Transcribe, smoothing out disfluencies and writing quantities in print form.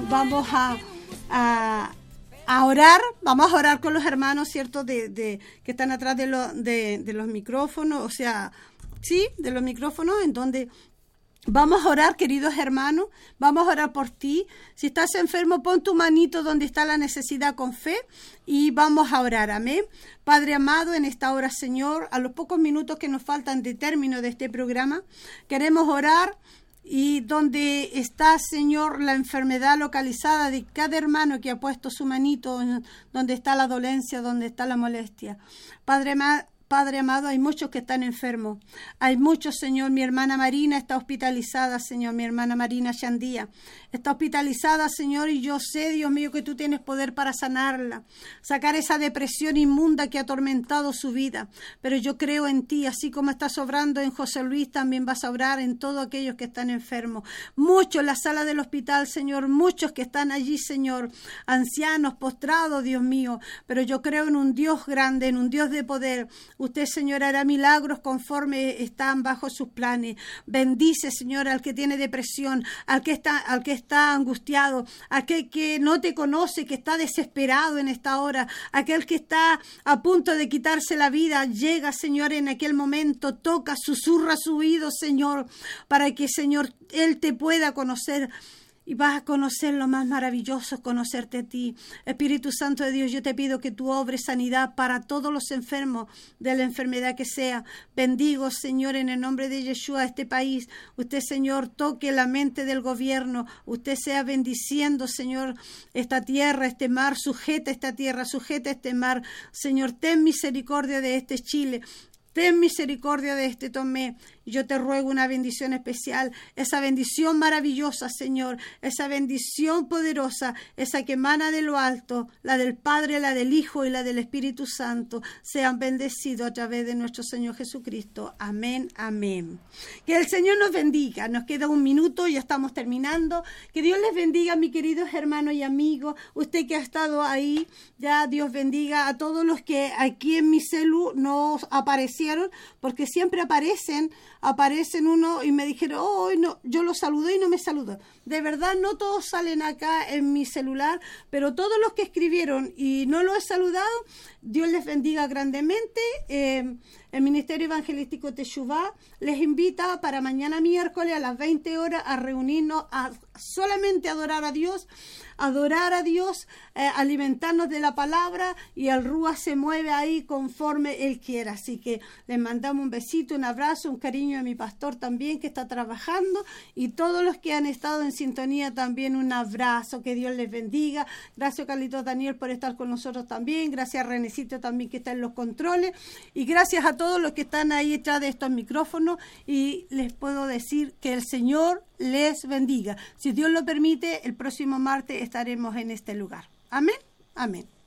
vamos a orar. Vamos a orar con los hermanos, ¿cierto? Que están atrás de los micrófonos, o sea, sí, de los micrófonos, en donde vamos a orar, queridos hermanos, vamos a orar por ti. Si estás enfermo, pon tu manito donde está la necesidad con fe y vamos a orar, amén. Padre amado, en esta hora, Señor, a los pocos minutos que nos faltan de término de este programa, queremos orar. Y donde está, Señor, la enfermedad localizada de cada hermano que ha puesto su manito, donde está la dolencia, donde está la molestia. Padre amado, hay muchos que están enfermos. Hay muchos, Señor. Mi hermana Marina está hospitalizada, Señor. Mi hermana Marina Chandía está hospitalizada, Señor. Y yo sé, Dios mío, que tú tienes poder para sanarla. Sacar esa depresión inmunda que ha atormentado su vida. Pero yo creo en ti. Así como estás obrando en José Luis, también vas a obrar en todos aquellos que están enfermos. Muchos en la sala del hospital, Señor. Muchos que están allí, Señor. Ancianos, postrados, Dios mío. Pero yo creo en un Dios grande, en un Dios de poder. Usted, Señor, hará milagros conforme están bajo sus planes. Bendice, Señor, al que tiene depresión, al que está angustiado, aquel que no te conoce, que está desesperado en esta hora, aquel que está a punto de quitarse la vida. Llega, Señor, en aquel momento, toca, susurra su oído, Señor, para que, Señor, Él te pueda conocer. Y vas a conocer lo más maravilloso, conocerte a ti. Espíritu Santo de Dios, yo te pido que tú obres sanidad para todos los enfermos de la enfermedad que sea. Bendigo, Señor, en el nombre de Yeshua, este país. Usted, Señor, toque la mente del gobierno. Usted sea bendiciendo, Señor, esta tierra, este mar. Sujeta esta tierra, sujeta este mar. Señor, ten misericordia de este Chile. Ten misericordia de este Tomé. Yo te ruego una bendición especial, esa bendición maravillosa, Señor, esa bendición poderosa, esa que emana de lo alto, la del Padre, la del Hijo y la del Espíritu Santo, sean bendecidos a través de nuestro Señor Jesucristo. Amén, amén. Que el Señor nos bendiga. Nos queda un minuto, ya estamos terminando. Que Dios les bendiga, mis queridos hermanos y amigos. Usted que ha estado ahí, ya Dios bendiga a todos los que aquí en mi celu no aparecieron, porque siempre aparecen uno y me dijeron, oh, no, yo los saludé y no me saludó. De verdad, no todos salen acá en mi celular, pero todos los que escribieron y no los he saludado, Dios les bendiga grandemente. El Ministerio Evangelístico Teshuvá les invita para mañana miércoles a las 20 horas a reunirnos a solamente adorar a Dios, alimentarnos de la palabra, y el Rúa se mueve ahí conforme Él quiera. Así que les mandamos un besito, un abrazo, un cariño a mi pastor también que está trabajando, y todos los que han estado en sintonía también un abrazo, que Dios les bendiga. Gracias, Carlitos Daniel, por estar con nosotros también. Gracias a Renecito también, que está en los controles, y gracias a todos los que están ahí detrás de estos micrófonos, y les puedo decir que el Señor les bendiga. Si Dios lo permite, el próximo martes estaremos en este lugar. Amén, amén.